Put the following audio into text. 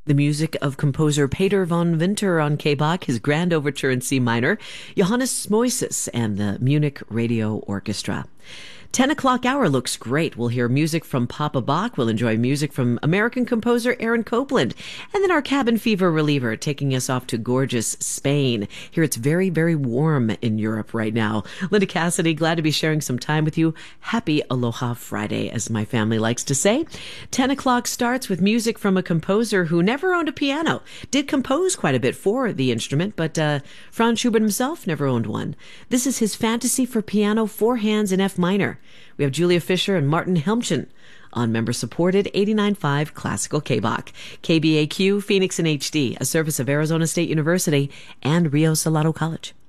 The music of composer Peter von Winter on K-Bach, his Grand Overture in C minor, Johannes Moises and the Munich Radio Orchestra. 10 o'clock hour looks great. We'll hear music from Papa Bach. We'll enjoy music from American composer Aaron Copland. And then our cabin fever reliever taking us off to gorgeous Spain. Here it's very, very warm in Europe right now. Linda Cassidy, glad to be sharing some time with you. Happy Aloha Friday, as my family likes to say. 10 o'clock starts with music from a composer who never owned a piano. Did compose quite a bit for the instrument, but Franz Schubert himself never owned one. This is his Fantasy for Piano, 4 hands in F minor. We have Julia Fischer and Martin Helmchen on member-supported 89.5 Classical K-Bach. KBAQ, Phoenix in HD, a service of Arizona State University and Rio Salado College.